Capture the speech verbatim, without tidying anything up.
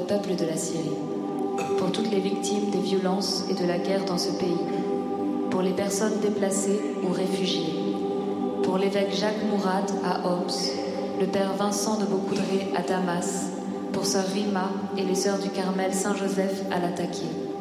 peuple de la Syrie, pour toutes les victimes des violences et de la guerre dans ce pays, pour les personnes déplacées ou réfugiées, pour l'évêque Jacques Mourad à Homs, le père Vincent de Beaucoudray à Damas, pour sœur Rima et les sœurs du Carmel Saint-Joseph à Latakia.